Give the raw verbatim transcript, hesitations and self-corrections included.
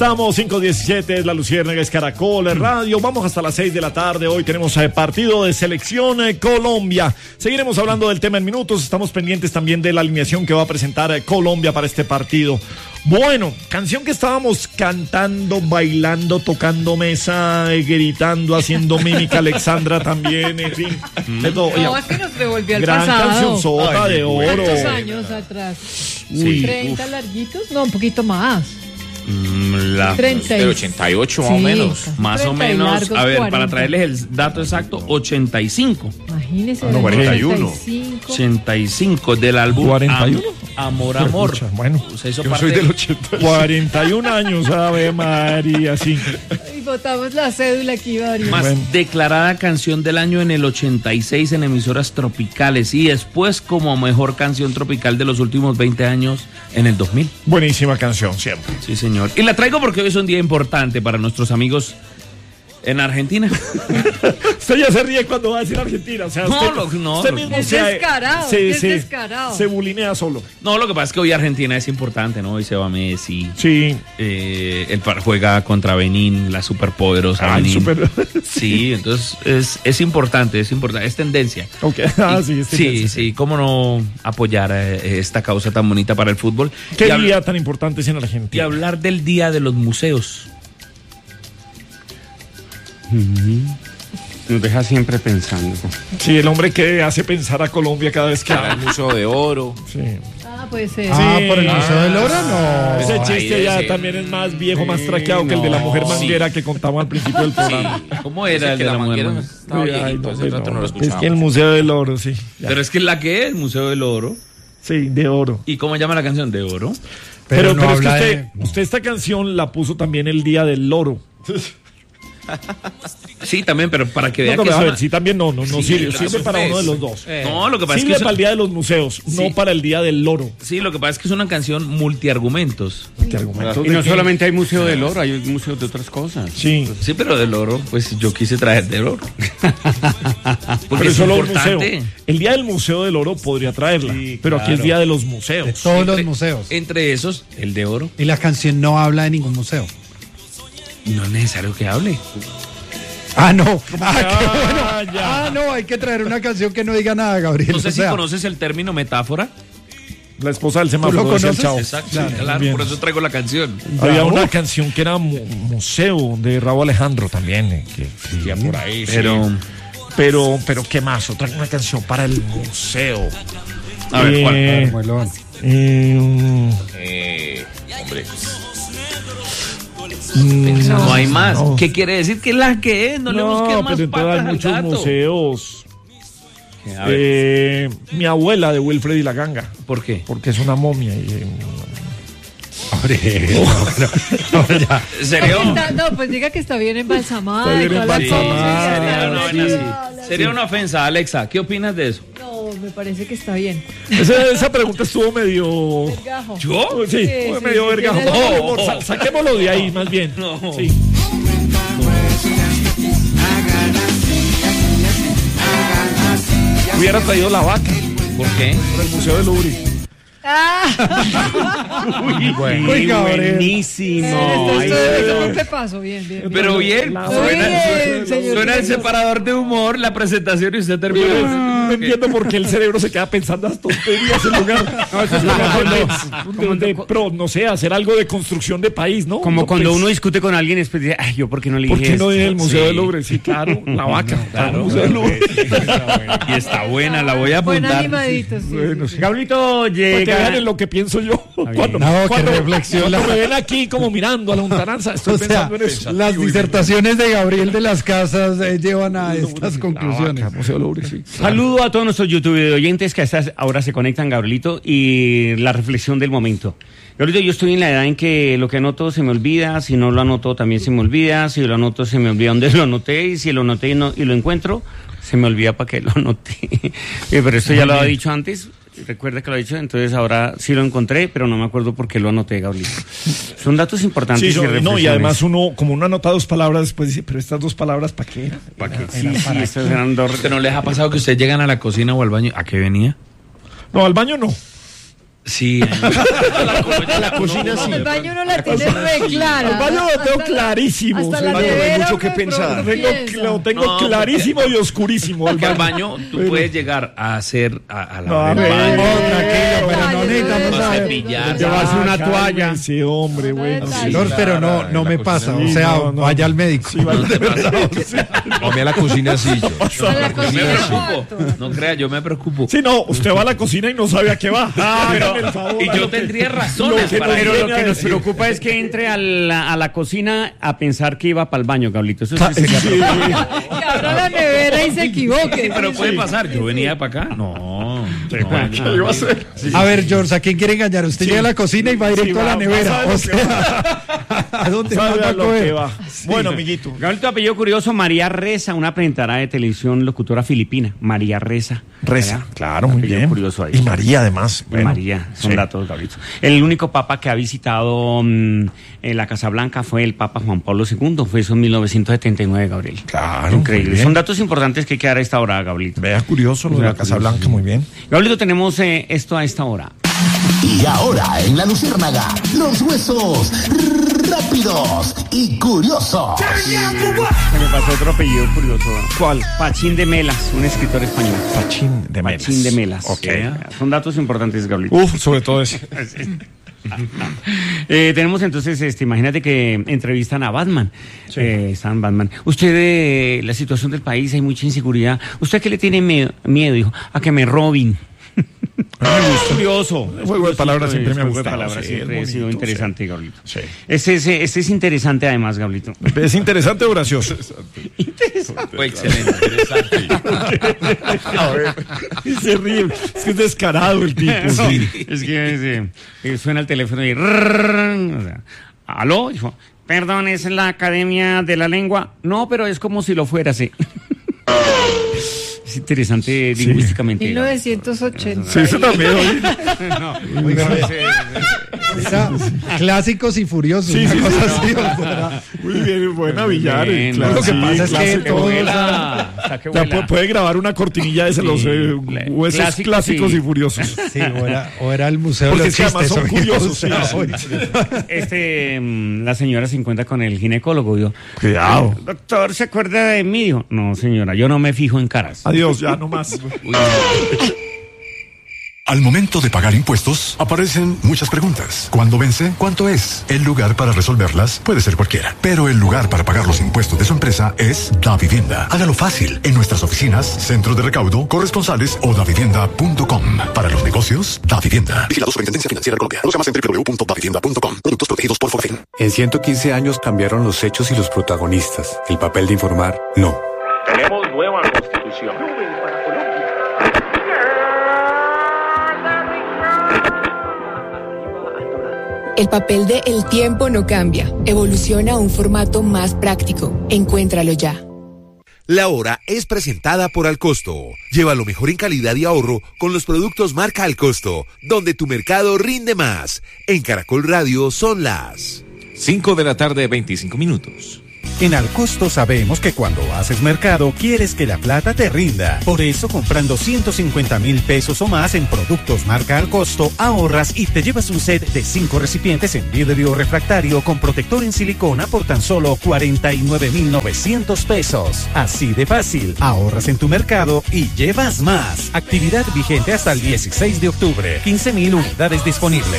Estamos cinco diecisiete, es La Luciérnaga, es Caracol Radio. Vamos hasta las seis de la tarde. Hoy tenemos eh, partido de selección eh, Colombia. Seguiremos hablando del tema en minutos. Estamos pendientes también de la alineación que va a presentar eh, Colombia para este partido. Bueno, canción que estábamos cantando, bailando, tocando mesa, eh, gritando, haciendo mímica. Alexandra también, en fin. Mm. De todo. No, es que nos devolvió al gran pasado. Canción sota de oro. ¿Cuántos años atrás? Sí. ¿treinta uf. larguitos? No, un poquito más. La, treinta del ochenta y ocho sí, más o menos. Más o menos, largos, a ver, cuarenta. para traerles el dato exacto, ochenta y cinco. Imagínese. Ah, no, cuarenta y uno. ochenta y cinco del álbum ¿cuarenta y uno? Am, Amor, Amor. Pucha, bueno, o sea, eso yo parte soy del ochenta. cuarenta y un años, Ave María, sí. Y votamos la cédula aquí, varios. Más Bueno. declarada canción del año en el ochenta y seis en emisoras tropicales y después como mejor canción tropical de los últimos veinte años en el dos mil. Buenísima canción, siempre. Sí, señor. Y la traigo porque hoy es un día importante para nuestros amigos en Argentina. Usted ya se ríe cuando va a decir Argentina. O sea, No, usted, lo- no, usted lo- mismo Es se, descarado, se, es se- descarado. se bulinea solo. No, lo que pasa es que hoy Argentina es importante, ¿no? Hoy se va Messi. Sí. Eh, el par juega contra Benín, la superpoderosa Ay, Benín. super... Sí, entonces es, es importante, es importante, es tendencia. Ok, ah, sí, es Sí, tendencia. sí, cómo no apoyar eh, esta causa tan bonita para el fútbol. ¿Qué y, día habl- tan importante es en y Argentina? hablar del Día de los Museos. Nos deja siempre pensando. Sí, el hombre que hace pensar a Colombia cada vez que El habla. Museo de Oro. Sí. Ah, puede ser. Ah, Sí. por el Museo del Oro, no. Ese Ay, chiste ya ese- también es más viejo, más Sí, traqueado que el de la no. mujer manguera que contamos al principio del programa. ¿Cómo era el de la, mujer? manguera man- estaba Ay, viejito, no, hace pues rato no. no lo Es escuchamos. que el Museo del Oro, sí. Ya. Pero es que la que es el Museo del Oro. Sí, de oro. ¿Y cómo llama la canción? ¿De Oro? Pero, Pero no pero es que habla usted, de- usted esta canción la puso también el día del loro. Sí, también, pero para que No, vean no, que a es ver, una- sí, también no, no, no Sí, sirve, el sirve caso para es- uno de los dos. Eh, No, lo que pasa Sirve es que para es- el día de los museos, Sí. no para el día del loro. sí, lo que pasa es que es una canción multiargumentos. ¿Qué argumento Y de no qué? solamente hay Museo del Oro, hay museos de otras cosas. Sí, Sí, pero del oro, pues yo quise traer del oro. Porque pero es es solo un museo. importante. El día del Museo del Oro podría traerla, Sí, pero aquí es claro. día de los De museos. todos los Entre- museos. Entre esos, el de oro. Y la canción no habla de ningún museo. No es necesario que hable. Ah, no. Ah, qué Ah, bueno. ya. Ah, no, hay que traer una canción que no diga nada, Gabriel. No sé O si sea, conoces el término metáfora. La esposa del ¿Tú semáforo lo decía el conoces? chao. Exacto, Claro, sí, claro, bien. por eso traigo la canción. Había Ya, una uf. canción que era mu- museo de Raúl Alejandro también, eh, que existía por ahí. Pero, sí. pero, pero ¿qué más? Otra una canción para el museo. a ver, ¿cuál? Eh, Carmelón. eh, Eh, hombre. mm, No hay más. no. ¿Qué quiere decir? Que la que es, no, le busques No, más pero entonces patas hay al muchos gato. museos. A ver, Eh, mi abuela de Wilfred y la Ganga, ¿por qué? porque es una momia. Y, eh, Hombre, no, no, ya. ¿Sería, Está- no, pues diga que está bien embalsamada. Está y bien toda la embalsamada. cosa, sería y una la- vaina la- así. la- Sería una ofensa, Alexa. ¿Qué opinas de eso? No, me parece que está bien. esa, esa pregunta estuvo medio. El gajo. ¿Yo? Sí, Sí, fue sí, medio sí, verga. tiene No, razón. amor, sa- saquémoslo de ahí, más bien. No. Sí. Hubiera traído la vaca ¿Por qué? por el Museo de Louvre. Uy, Gabriel. Buenísimo. Esto- Ay, esto- esto fue paso, bien, bien. bien. Pero bien, La suena, vaca. suena- Bien, señor. suena el separador de humor, la presentación y usted termina. No entiendo por qué el cerebro se queda pensando las tonterías en lugar No, eso es de, como cuando, de- de pro, no sé, hacer algo de construcción de país, ¿no? como No, cuando pues, uno discute con alguien y después dice, ay, yo por qué no le ¿por dije qué no esto? dije el Museo Sí. de Louvre? Sí, claro, la vaca. Claro. el Museo de Louvre. Y está buena, la voy a Buen apuntar. animadito, sí. Bueno, sí, sí. sí. Gabrielito Para que vean llega. en lo que pienso yo. Cuando, No, qué cuando- reflexión cuando la- me ven aquí como mirando a la lontananza, estoy O sea, pensando en eso. las disertaciones de Gabriel de las Casas eh, llevan a estas conclusiones. La vaca, Museo de Louvre, sí. Saludo a todos nuestros YouTube oyentes que a estas ahora se conectan, Gabrielito, y la reflexión del momento. Gabrielito, yo estoy en la edad en que lo que anoto se me olvida, si no lo anoto también se me olvida, si lo anoto se me olvida dónde lo anoté, y si lo anoté y, no, y lo encuentro, se me olvida para qué lo anoté. Eh, Pero esto ya lo había dicho antes, recuerda que lo he dicho, entonces ahora sí lo encontré, pero no me acuerdo por qué lo anoté, Gabrielito. Son datos importantes. Sí, y so- no, y reflexiones. además uno, como uno anota dos palabras, después dice, pero estas dos palabras, ¿para qué? ¿Para qué? Sí, sí, estas eran dos. ¿Que no les ha pasado que ustedes llegan a la cocina o al baño? ¿A qué venía? No, al baño no. Sí. A la cocina sí. El baño no la tiene re clara. El baño lo tengo Hasta la- clarísimo. hasta Sí, la el baño nevera hay mucho que me pensar. Tengo, piensa. lo tengo No, clarísimo y oscurísimo. el Porque al baño tú Pero- puedes llegar a hacer a, a No, lavar el a ver, baño. No, tranquilo, pero no Ay, necesitamos a saber. cepillar. Llevarse una toalla. Sí, hombre, güey. No, Sí, Lord, pero no, no me pasa. O sea, no, no. vaya al médico. sí, vale, de verdad. Sí. A mí a la cocina sí. yo. A la Yo me cocina del preocupo. cuarto. No crea, yo me preocupo. Sí, no, usted va a la cocina y no sabe a qué va. pero- Hágame el favor, y yo lo que- tendría lo razones que para nos Pero viene lo a que nos decir. preocupa es que entre a la, a la cocina a pensar que iba para el baño, Gablito. Eso sí Sí, sería sí, preocupante. Que abra la nevera y se equivoque. Pero puede pasar, yo venía para acá. No, no, ¿Qué iba a hacer? A ver, George, ¿a quién quiere engañar? Usted llega a la cocina y va directo Sí, a la va, nevera. va, O sabe lo que sea, ¿a dónde más Sabe va a a lo que coger? va. Bueno, amiguito. Gablito, apellido curioso, María Reza, una presentadora de televisión, locutora filipina. María Reza. Reza, ¿Verdad? claro, muy Apellido bien. curioso ahí. Y María, además. Y bueno. María, son Sí. datos, Gablito. El único papa que ha visitado mm, en la Casa Blanca fue el Papa Juan Pablo segundo. Fue eso en mil novecientos setenta y nueve, Gabriel. Claro, Increíble. muy bien. Son datos importantes que hay que dar a esta hora, Gablito. Vea, curioso lo de la Casa Blanca, muy bien. Gablito, tenemos eh, esto a esta hora. Y ahora en la Luciérnaga, los huesos rápidos y curiosos. Se me pasó otro apellido curioso. ¿Cuál? Pachín de Melas, un escritor español. Pachín de Melas. Pachín de Melas. Ok. Son datos importantes, Gablito. Uf, sobre todo ese. Eh, tenemos entonces, este, imagínate que entrevistan a Batman. Eh, están Batman. Usted, eh, la situación del país, hay mucha inseguridad. ¿Usted a qué le tiene miedo? miedo dijo, a que me roben. Curioso. El juego de palabras siempre me ha El juego de gustado, palabras sí, siempre es ha sido bonito, interesante, Gablito. Sí. Este, es, este es interesante además, Gablito. ¿Es interesante o gracioso? Fue excelente, interesante. A ver. Y se ríe. Es que es descarado el tipo. No, Sí. es que eh, eh, suena el teléfono y... rrrr, o sea, ¿aló? Dijo, perdón, ¿es la Academia de la Lengua? No, pero es como si lo fuera, sí. Es interesante lingüísticamente. mil novecientos ochenta. Sí, eso también. oye. No, Oiga, pues, eh, esa- clásicos y furiosos. Sí, una sí, cosa sí, así, no. o sea, Muy bien, buena billar. bien, claro, lo que sí, pasa es que clásico. todos- vuela, o sea, que Ya vuela. pu- puede grabar una cortinilla de los Sí, eh, cla- huesos clásicos, clásicos sí. y furiosos. sí, o era, o era el museo Porque de es los que además chistes. son oiga, curiosos, o sea, sí, oiga. Este, mm, la señora se encuentra con el ginecólogo. Dijo, Cuidado. doctor, ¿se acuerda de mí? Dijo, no, señora, yo no me fijo en caras. Adiós, ya no más. Al momento de pagar impuestos, aparecen muchas preguntas. ¿Cuándo vence? ¿Cuánto es? El lugar para resolverlas puede ser cualquiera, pero el lugar para pagar los impuestos de su empresa es DaVivienda. Hágalo fácil en nuestras oficinas, centros de recaudo, corresponsales o davivienda punto com. Para los negocios, DaVivienda. Vigilado Superintendencia Financiera de Colombia. Conozca más en doble u doble u doble u punto davivienda punto com. Productos protegidos por Forfin. En ciento quince años cambiaron los hechos y los protagonistas. El papel de informar, no. Tenemos nueva constitución. El papel de El Tiempo no cambia, evoluciona a un formato más práctico. Encuéntralo ya. La Hora es presentada por Alcosto. Lleva lo mejor en calidad y ahorro con los productos marca Alcosto, donde tu mercado rinde más. En Caracol Radio son las cinco de la tarde, veinticinco minutos. En Alcosto sabemos que cuando haces mercado quieres que la plata te rinda. Por eso comprando ciento cincuenta mil pesos o más en productos marca Alcosto ahorras y te llevas un set de cinco recipientes en vidrio refractario con protector en silicona por tan solo cuarenta y nueve mil novecientos pesos. Así de fácil, ahorras en tu mercado y llevas más. Actividad vigente hasta el dieciséis de octubre. quince mil unidades disponibles.